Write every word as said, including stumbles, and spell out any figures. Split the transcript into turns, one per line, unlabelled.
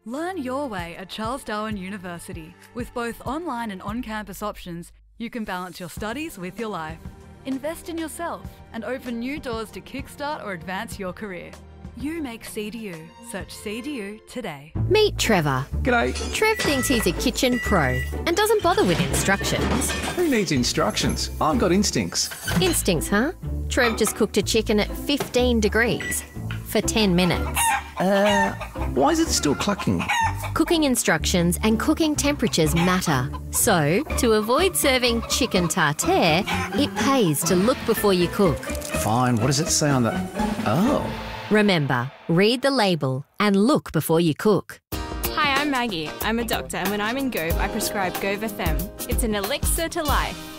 Learn your way at Charles Darwin University. With both online and on-campus options, you can balance your studies with your life. Invest in yourself and open new doors to kickstart or advance your career. You make C D U. Search C D U today.
Meet Trevor.
G'day.
Trev thinks he's a kitchen pro and doesn't bother with instructions.
Who needs instructions? I've got instincts.
Instincts, huh? Trev just cooked a chicken at fifteen degrees for ten minutes.
Uh, why is it still clucking?
Cooking instructions and cooking temperatures matter. So, to avoid serving chicken tartare, it pays to look before you cook.
Fine, what does it say on the... Oh.
Remember, read the label and look before you cook.
Hi, I'm Maggie. I'm a doctor, and when I'm in Gove, I prescribe Govafem. It's an elixir to life.